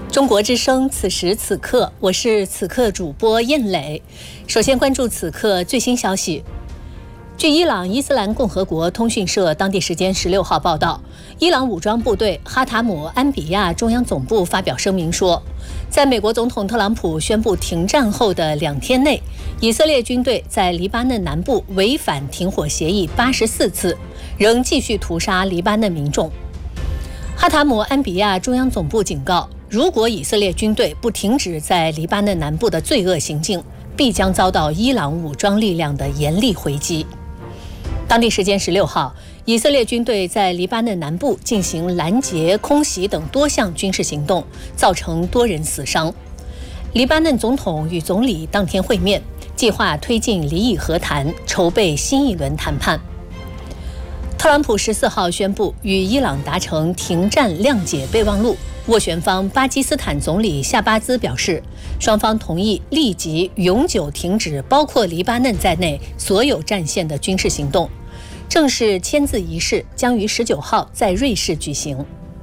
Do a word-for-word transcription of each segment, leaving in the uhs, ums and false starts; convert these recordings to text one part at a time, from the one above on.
中国之声，此时此刻，我是此刻主播燕磊。首先关注此刻最新消息。据伊朗伊斯兰共和国通讯社当地时间十六号报道，伊朗武装部队哈塔姆安比亚中央总部发表声明说，在美国总统特朗普宣布停战后的两天内，以色列军队在黎巴嫩南部违反停火协议八十四次，仍继续屠杀黎巴嫩民众。哈塔姆安比亚中央总部警告，如果以色列军队不停止在黎巴嫩南部的罪恶行径，必将遭到伊朗武装力量的严厉回击。当地时间十六号，以色列军队在黎巴嫩南部进行拦截、空袭等多项军事行动，造成多人死伤。黎巴嫩总统与总理当天会面，计划推进离异和谈，筹备新一轮谈判。特朗普十四号宣布与伊朗达成停战谅解备忘录。斡旋方巴基斯坦总理夏巴兹表示，双方同意立即永久停止包括黎巴嫩在内所有战线的军事行动。正式签字仪式将于十九号在瑞士举行。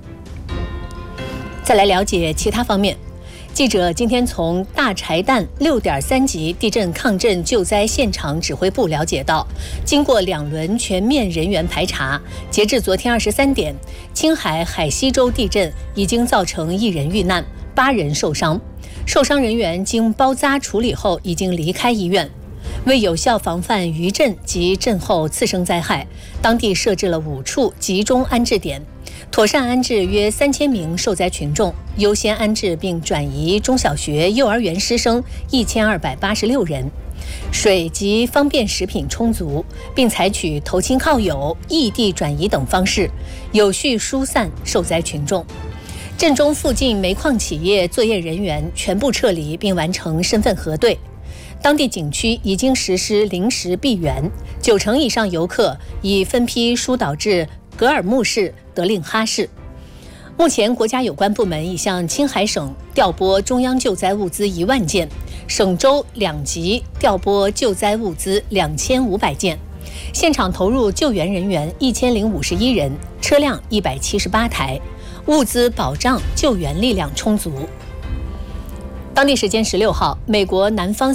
再来了解其他方面。记者今天从大柴旦六点三级地震抗震救灾现场指挥部了解到，经过两轮全面人员排查，截至昨天二十三点，青海海西州地震已经造成一人遇难，八人受伤，受伤人员经包扎处理后已经离开医院。为有效防范余震及震后次生灾害，当地设置了五处集中安置点，妥善安置约三千名受灾群众，优先安置并转移中小学、幼儿园师生一千二百八十六人。水及方便食品充足，并采取投亲靠友、异地转移等方式，有序疏散受灾群众。震中附近煤矿企业作业人员全部撤离并完成身份核对。当地景区已经实施临时闭园，九成以上游客已分批疏导至格尔木市、德令哈市。目前，国家有关部门已向青海省调拨中央救灾物资一万件，省州两级调拨救灾物资两千五百件，现场投入救援人员一千零五十一人，车辆一百七十八台，物资保障救援力量充足。当地时间十六号，美国南方